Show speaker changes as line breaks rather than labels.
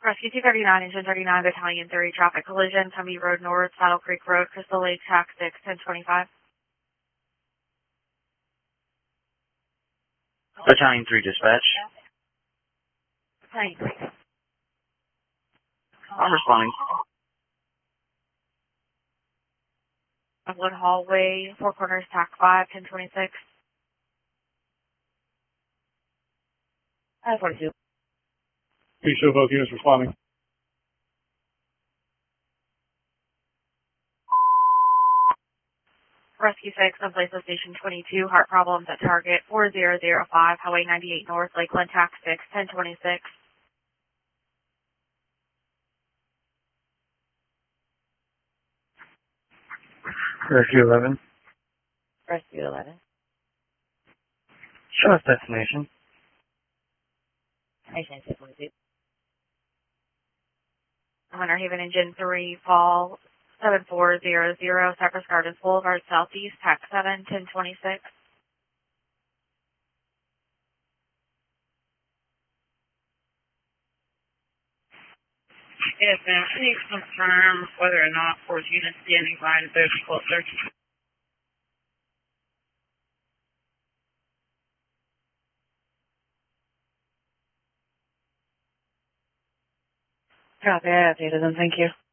Rescue 239, Engine 39, Battalion 3, traffic collision, Tumby Road North, Saddle Creek Road, Crystal Lake, TAC 6, 1025.
Battalion 3 dispatch.
Battalion 3.
I'm responding.
Wood Hallway, Four Corners, TAC 5, 1026. 42.
Please show both units responding.
Rescue 6, on place of Station 22, heart problems at target 4005, Highway 98 North, Lakeland, TAC 6, 1026.
Rescue 11.
Rescue 11.
Show us destination.
Station 622. Winter Haven Engine 3, Fall 7400, Cypress Gardens Boulevard, Southeast, TAC 7, 1026.
Yes, ma'am. Please confirm whether or not force units standing by to those closer.
Copy, I updated them, thank you.